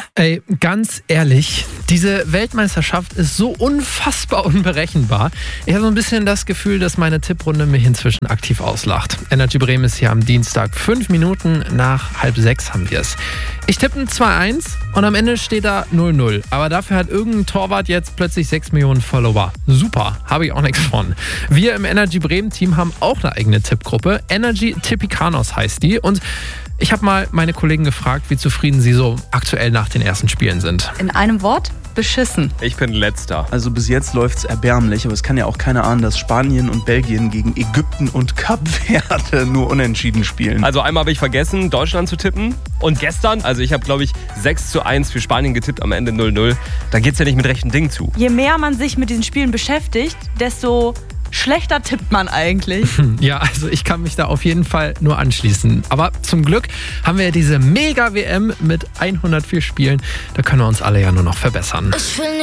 Ey, ganz ehrlich, diese Weltmeisterschaft ist so unfassbar unberechenbar. Ich habe so ein bisschen das Gefühl, dass meine Tipprunde mich inzwischen aktiv auslacht. Energy Bremen ist hier am Dienstag. 5 Minuten nach 5:30 haben wir es. Ich tippe ein 2-1 und am Ende steht da 0-0. Aber dafür hat irgendein Torwart jetzt plötzlich 6 Millionen Follower. Super, habe ich auch nichts von. Wir im Energy Bremen Team haben auch eine eigene Tippgruppe. Energy Tipicanos heißt die. Und ich habe mal meine Kollegen gefragt, wie zufrieden sie so aktuell nach den ersten Spielen sind. In einem Wort: beschissen. Ich bin letzter. Also bis jetzt läuft's erbärmlich, aber es kann ja auch keiner ahnen, dass Spanien und Belgien gegen Ägypten und Kap Verde nur unentschieden spielen. Also einmal habe ich vergessen, Deutschland zu tippen. Und gestern, also ich habe, glaube ich, 6-1 für Spanien getippt, am Ende 0-0. Da geht's ja nicht mit rechten Dingen zu. Je mehr man sich mit diesen Spielen beschäftigt, desto schlechter tippt man eigentlich. Ja, also ich kann mich da auf jeden Fall nur anschließen. Aber zum Glück haben wir ja diese Mega-WM mit 104 Spielen. Da können wir uns alle ja nur noch verbessern.